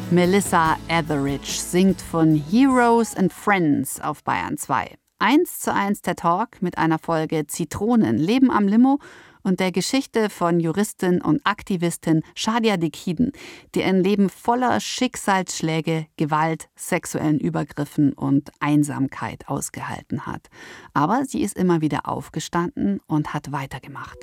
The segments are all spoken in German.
Melissa Etheridge singt von Heroes and Friends auf Bayern 2. 1:1 der Talk mit einer Folge Zitronen, Leben am Limo und der Geschichte von Juristin und Aktivistin Shadia Dekieden, die ein Leben voller Schicksalsschläge, Gewalt, sexuellen Übergriffen und Einsamkeit ausgehalten hat. Aber sie ist immer wieder aufgestanden und hat weitergemacht.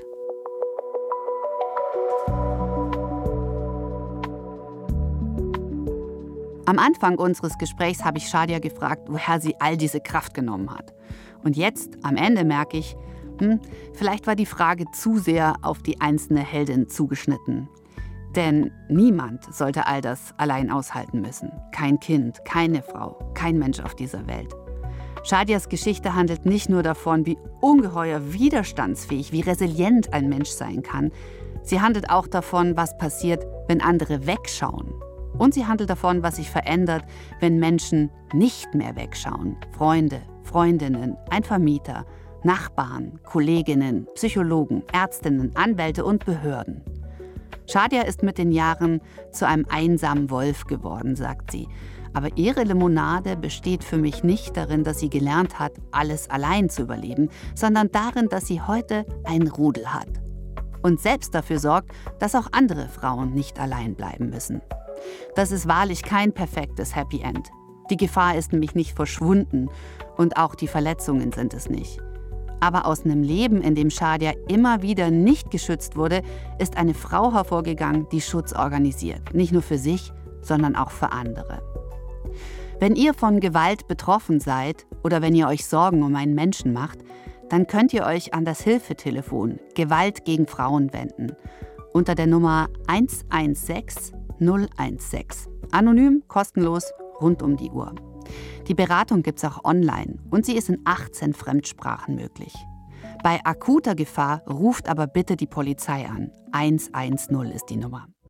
Am Anfang unseres Gesprächs habe ich Shadia gefragt, woher sie all diese Kraft genommen hat. Und jetzt, am Ende, merke ich, vielleicht war die Frage zu sehr auf die einzelne Heldin zugeschnitten. Denn niemand sollte all das allein aushalten müssen. Kein Kind, keine Frau, kein Mensch auf dieser Welt. Shadias Geschichte handelt nicht nur davon, wie ungeheuer widerstandsfähig, wie resilient ein Mensch sein kann. Sie handelt auch davon, was passiert, wenn andere wegschauen. Und sie handelt davon, was sich verändert, wenn Menschen nicht mehr wegschauen. Freunde, Freundinnen, ein Vermieter, Nachbarn, Kolleginnen, Psychologen, Ärztinnen, Anwälte und Behörden. Shadia ist mit den Jahren zu einem einsamen Wolf geworden, sagt sie. Aber ihre Limonade besteht für mich nicht darin, dass sie gelernt hat, alles allein zu überleben, sondern darin, dass sie heute ein Rudel hat. Und selbst dafür sorgt, dass auch andere Frauen nicht allein bleiben müssen. Das ist wahrlich kein perfektes Happy End. Die Gefahr ist nämlich nicht verschwunden und auch die Verletzungen sind es nicht. Aber aus einem Leben, in dem Shadia immer wieder nicht geschützt wurde, ist eine Frau hervorgegangen, die Schutz organisiert. Nicht nur für sich, sondern auch für andere. Wenn ihr von Gewalt betroffen seid oder wenn ihr euch Sorgen um einen Menschen macht, dann könnt ihr euch an das Hilfetelefon Gewalt gegen Frauen wenden. Unter der Nummer 116 016. Anonym, kostenlos, rund um die Uhr. Die Beratung gibt's auch online und sie ist in 18 Fremdsprachen möglich. Bei akuter Gefahr ruft aber bitte die Polizei an. 110 ist die Nummer.